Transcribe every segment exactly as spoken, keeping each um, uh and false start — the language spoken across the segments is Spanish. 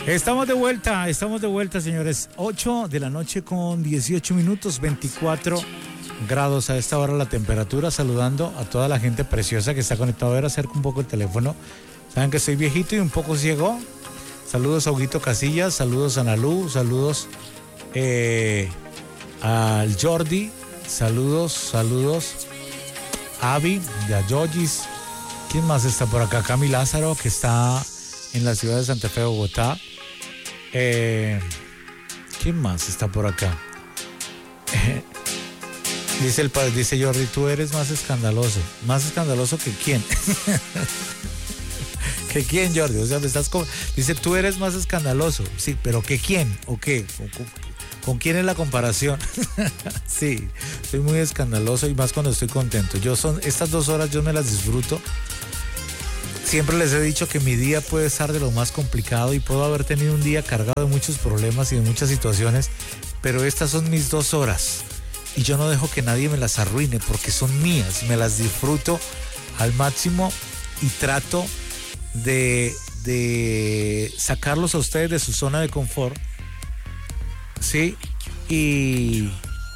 Estamos de vuelta, estamos de vuelta, señores. ocho de la noche con dieciocho minutos, veinticuatro grados a esta hora la temperatura. Saludando a toda la gente preciosa que está conectada. A ver, acerco un poco el teléfono. Saben que soy viejito y un poco ciego. Saludos a Huguito Casillas, saludos a Analú, saludos eh, al Jordi, saludos, saludos a Avi, y a Yogis. ¿Quién más está por acá? Cami Lázaro, que está en la ciudad de Santa Fe, Bogotá. Eh, ¿Quién más está por acá? Eh, dice el padre, dice Jordi, tú eres más escandaloso. ¿Más escandaloso que quién? ¿Que quién, Jordi? O sea, me estás con... Dice, tú eres más escandaloso. Sí, pero ¿que quién? ¿O qué? ¿Con, con, con quién es la comparación? Sí, soy muy escandaloso y más cuando estoy contento. Yo son, estas dos horas yo me las disfruto. Siempre les he dicho que mi día puede estar de lo más complicado y puedo haber tenido un día cargado de muchos problemas y de muchas situaciones, pero estas son mis dos horas y yo no dejo que nadie me las arruine porque son mías, me las disfruto al máximo y trato de, de sacarlos a ustedes de su zona de confort, ¿sí? Y...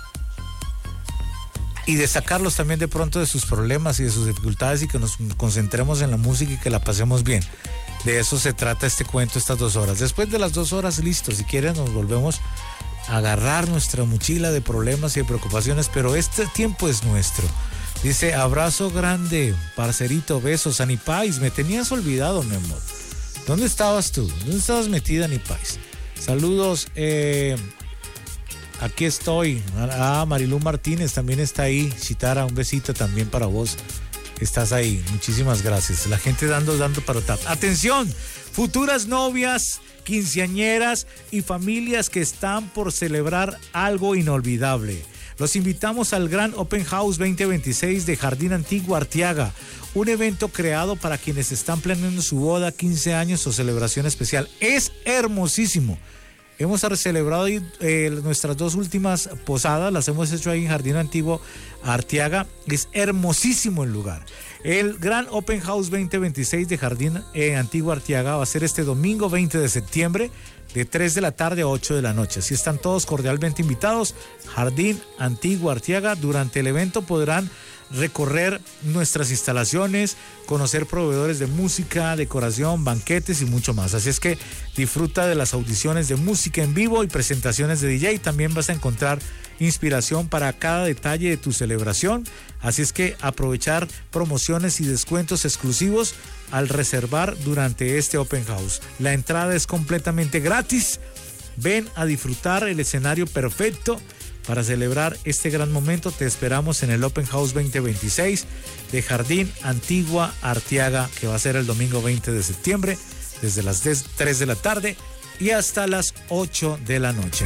y de sacarlos también de pronto de sus problemas y de sus dificultades y que nos concentremos en la música y que la pasemos bien. De eso se trata este cuento, estas dos horas. Después de las dos horas, listo, si quieren nos volvemos a agarrar nuestra mochila de problemas y de preocupaciones, pero este tiempo es nuestro. Dice, abrazo grande, parcerito, besos, Anipais, me tenías olvidado, mi amor. ¿Dónde estabas tú? ¿Dónde estabas metida, Anipais? Saludos, eh... aquí estoy. Ah, Marilú Martínez también está ahí. Chitara, un besito también para vos. Estás ahí. Muchísimas gracias. La gente dando, dando para tap. Atención, futuras novias, quinceañeras y familias que están por celebrar algo inolvidable. Los invitamos al Gran Open House veinte veintiséis de Jardín Antigua Arteaga. Un evento creado para quienes están planeando su boda, quince años o celebración especial. Es hermosísimo. Hemos celebrado eh, nuestras dos últimas posadas, las hemos hecho ahí en Jardín Antiguo Arteaga. Es hermosísimo el lugar. El Gran Open House veinte veintiséis de Jardín eh, Antiguo Arteaga va a ser este domingo veinte de septiembre de tres de la tarde a ocho de la noche. Así están todos cordialmente invitados. Jardín Antiguo Arteaga. Durante el evento podrán recorrer nuestras instalaciones, conocer proveedores de música, decoración, banquetes y mucho más. Así es que disfruta de las audiciones de música en vivo y presentaciones de D J. También vas a encontrar inspiración para cada detalle de tu celebración. Así es que aprovechar promociones y descuentos exclusivos al reservar durante este Open House. La entrada es completamente gratis. Ven a disfrutar el escenario perfecto para celebrar este gran momento. Te esperamos en el Open House veinte veintiséis de Jardín Antigua Arteaga, que va a ser el domingo veinte de septiembre, desde las tres de la tarde y hasta las ocho de la noche.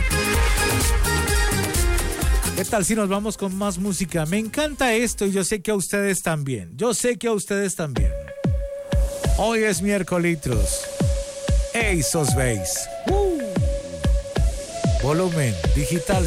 ¿Qué tal si nos vamos con más música? Me encanta esto y yo sé que a ustedes también. Yo sé que a ustedes también. Hoy es miércoles. Ace of Base. Uh. Volumen digital.